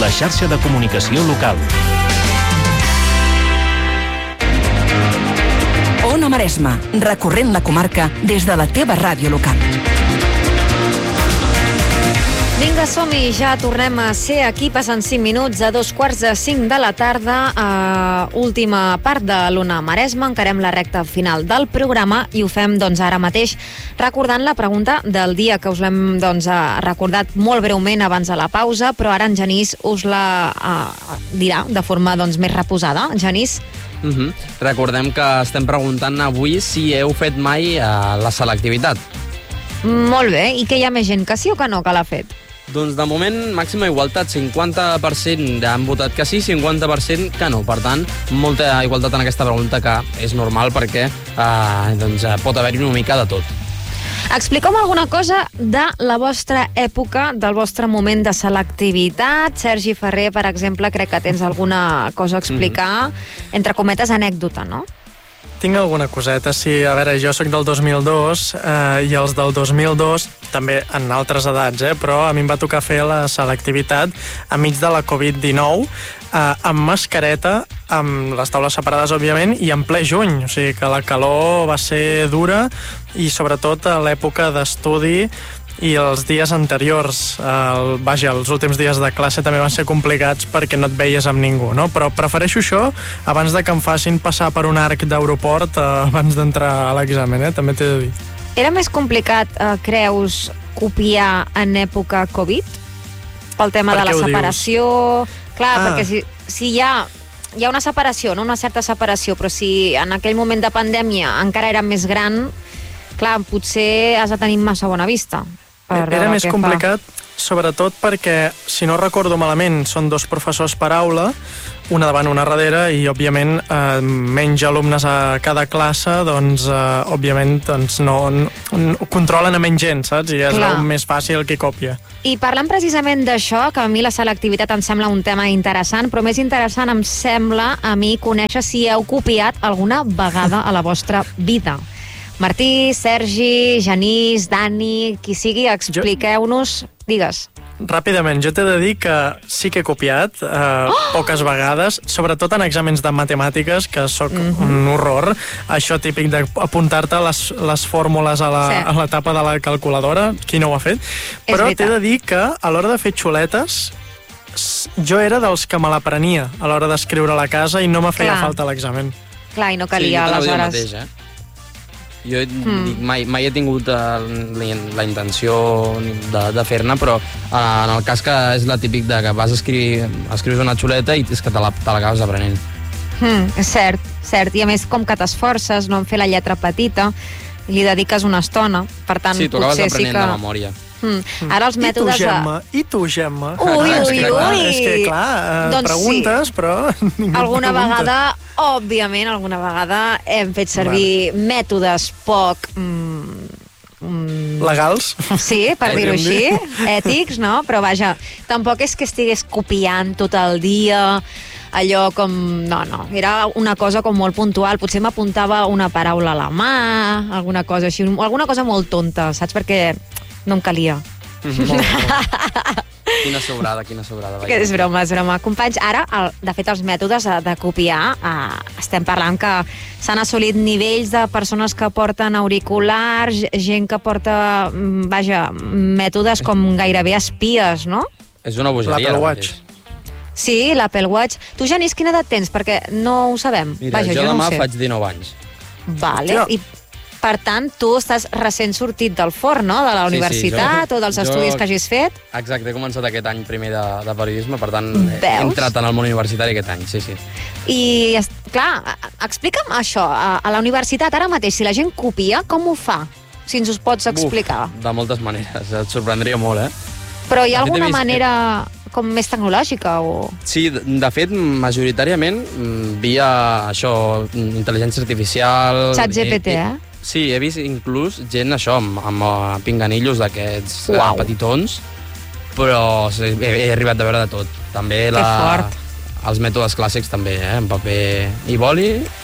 la xarxa de comunicació local. Ona Maresma, recorrent la comarca des de la teva ràdio local. Vinga, som-hi, ja tornem a ser aquí, passen 5 minuts a 2:45 de la tarda, última part de l'Ona Maresma, encarem la recta final del programa i ho fem ara mateix recordant la pregunta del dia, que us l'hem recordat molt breument abans de la pausa, però ara en Genís us la dirà de forma més reposada. Genís? Recordem que estem preguntant avui si heu fet mai la selectivitat. Molt bé, i que hi ha més gent que sí o que no que l'ha fet? Doncs de moment, màxima igualtat, 50% han votat que sí, 50% que no. Per tant, molta igualtat en aquesta pregunta, que és normal perquè pot haver-hi una mica de tot. Explica'm alguna cosa de la vostra època, del vostre moment de selectivitat. Sergi Ferrer, per exemple, crec que tens alguna cosa a explicar, entre cometes, anècdota, no? Tinc alguna coseta, sí. A veure, jo sóc del 2002 i els del 2002, també en altres edats, però a mi em va tocar fer la selectivitat enmig de la Covid-19, amb mascareta, amb les taules separades, òbviament, i en ple juny. O sigui que la calor va ser dura i sobretot a l'època d'estudi i els dies anteriors, els últims dies de classe també van ser complicats perquè no et veies amb ningú, no? Però prefereixo això abans de que em facin passar per un arc d'aeroport abans d'entrar a l'examen, també t'he de dir. Era més complicat, creus, copiar en època Covid? Pel tema de la separació? Clar, perquè si hi ha una separació, no? Una certa separació, però si en aquell moment de pandèmia encara era més gran, clar, potser has de tenir massa bona vista. Era més complicat, sobretot perquè, si no recordo malament, són 2 professors per aula, una davant, una darrere, i, òbviament, menys alumnes a cada classe, doncs, òbviament, no controlen a menys gent, saps? I és més fàcil qui copia. I parlant precisament d'això, que a mi la selectivitat em sembla un tema interessant, però més interessant em sembla a mi conèixer si heu copiat alguna vegada a la vostra vida. Martí, Sergi, Genís, Dani, qui sigui, expliqueu-nos, digues. Ràpidament, jo t'he de dir que sí que he copiat poques vegades, sobretot en exàmens de matemàtiques, que sóc un horror. Això típic d'apuntar-te les fórmules a la tapa de la calculadora, qui no ho ha fet. Però t'he de dir que a l'hora de fer xuletes, jo era dels que me l'aprenia a l'hora d'escriure a la casa i no me feia falta l'examen. Clar, i no calia aleshores. Jo mai he tingut la intenció de fer-ne, però en el cas que és la típic de que vas escrius una xuleta i és que te l'acabes aprenent. És cert. I a més, com que t'esforces, no en fer la lletra petita, li dediques una estona. Per tant, sí, tu acabes aprenent de memòria. Ara els mètodes... I tu, Gemma? Ui. És que, clar, preguntes, però... Alguna vegada, òbviament, hem fet servir mètodes poc... legals? Sí, per dir-ho així, ètics, no? Però vaja, tampoc és que estigués copiant tot el dia, allò com... No, era una cosa com molt puntual. Potser m'apuntava una paraula a la mà, alguna cosa així, alguna cosa molt tonta, saps? Perquè no em calia. Quina sobrada. Que és broma. Companys, ara, de fet, els mètodes de copiar, estem parlant que s'han assolit nivells de persones que porten auriculars, gent que porta, mètodes com gairebé espies, no? És una bogeria. L'Apple Watch. Sí, l'Apple Watch. Tu, Genís, quina edat tens? Perquè no ho sabem. Mira, jo demà faig 19 anys. Vale, i per tant, tu estàs recent sortit del forn, no?, de la universitat o dels estudis que hagis fet. Exacte, he començat aquest any primer de periodisme, per tant, he entrat en el món universitari aquest any, sí. I, clar, explica'm això, a la universitat ara mateix, si la gent copia, com ho fa? Si ens ho pots explicar. De moltes maneres, et sorprendria molt, Però hi ha alguna manera com més tecnològica o...? Sí, de fet, majoritàriament, via això, intel·ligència artificial... ChatGPT, Sí, he vist inclús gent això, amb pinganillos d'aquests petitons, però he arribat a veure de tot. També els mètodes clàssics també, en paper i boli,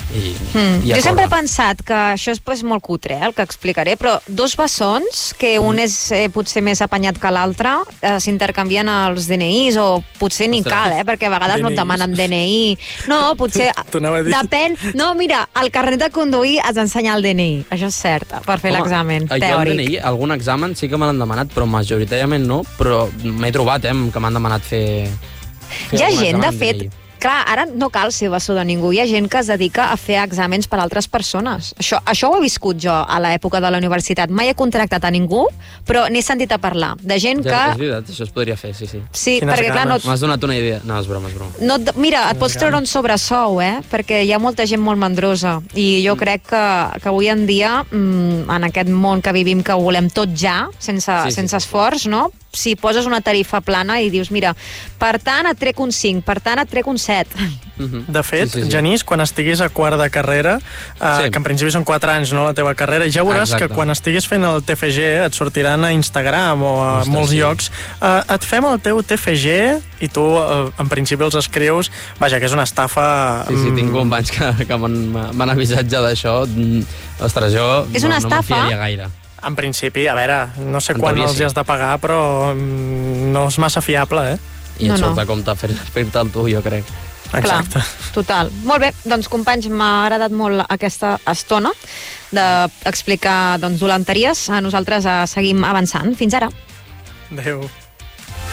Jo sempre he pensat que això és molt cutre, el que explicaré, però dos bessons, que un és potser més apanyat que l'altre, s'intercanvien els DNIs, o potser ni cal, perquè a vegades no et demanen DNI. No, potser... Depèn... No, mira, al carnet de conduir has d'ensenyar el DNI, això és cert, per fer l'examen teòric. Jo el DNI, algun examen sí que me l'han demanat, però majoritàriament no, però m'he trobat que m'han demanat fer hi ha gent, de fet, clar, ara no cal ser bessó de ningú. Hi ha gent que es dedica a fer exàmens per a altres persones. Això ho he viscut jo a l'època de la universitat. Mai he contractat a ningú, però n'he sentit a parlar. De gent que... És veritat, això es podria fer, sí. Sí, perquè clar... M'has donat una idea. No, és broma. Mira, et pots treure un sobresou, perquè hi ha molta gent molt mandrosa. I jo crec que avui en dia, en aquest món que vivim, que ho volem tot ja, sense esforç, no? Si poses una tarifa plana i dius, mira, per tant et trec un 5, per tant et trec un 7. De fet, Genís, quan estiguis a quart de carrera, que en principi són 4 anys, no, la teva carrera, ja veuràs que quan estiguis fent el TFG et sortiran a Instagram o a molts llocs, et fem el teu TFG i tu, en principi, els escrius, vaja, que és una estafa... Sí, tinc companys que m'han avisat ja d'això. Ostres, jo no me'n fiaria gaire. En principi, a veure, no sé quan els has de pagar, però no és massa fiable, I et surt de compte fer-te el tu, jo crec. Exacte. Clar, total. Molt bé, doncs companys, m'ha agradat molt aquesta estona d'explicar dolenteries. Nosaltres seguim avançant. Fins ara. Adéu.